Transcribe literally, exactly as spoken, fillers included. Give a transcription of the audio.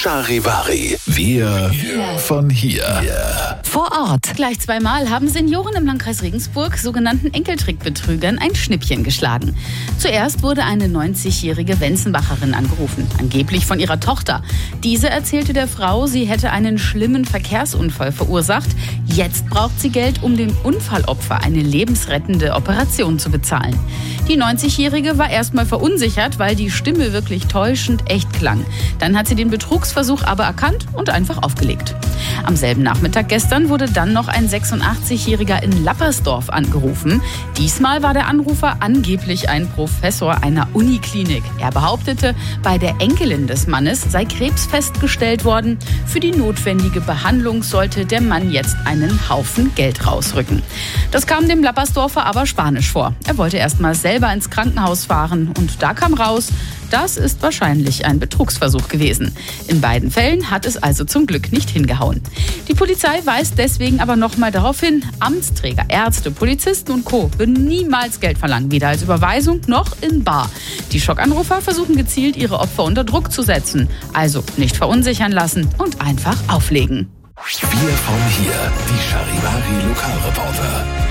Charivari. Wir von hier. Vor Ort. Gleich zweimal haben Senioren im Landkreis Regensburg sogenannten Enkeltrickbetrügern ein Schnippchen geschlagen. Zuerst wurde eine neunzigjährige Wenzenbacherin angerufen, angeblich von ihrer Tochter. Diese erzählte der Frau, sie hätte einen schlimmen Verkehrsunfall verursacht. Jetzt braucht sie Geld, um dem Unfallopfer eine lebensrettende Operation zu bezahlen. Die neunzigjährige war erstmal verunsichert, weil die Stimme wirklich täuschend echt klang. Dann hat sie den Betrugsversuch aber erkannt und einfach aufgelegt. Am selben Nachmittag gestern wurde dann noch ein sechsundachtzigjähriger in Lappersdorf angerufen. Diesmal war der Anrufer angeblich ein Professor einer Uniklinik. Er behauptete, bei der Enkelin des Mannes sei Krebs festgestellt worden. Für die notwendige Behandlung sollte der Mann jetzt einen Haufen Geld rausrücken. Das kam dem Lappersdorfer aber spanisch vor. Er wollte erst mal selber ins Krankenhaus fahren und da kam raus, das ist wahrscheinlich ein Betrugsversuch gewesen. In beiden Fällen hat es also zum Glück nicht hingehauen. Die Polizei weist deswegen aber nochmal darauf hin, Amtsträger, Ärzte, Polizisten und Co. würden niemals Geld verlangen, weder als Überweisung noch in bar. Die Schockanrufer versuchen gezielt, ihre Opfer unter Druck zu setzen. Also nicht verunsichern lassen und einfach auflegen. Wir von hier, die Charivari Lokalreporter.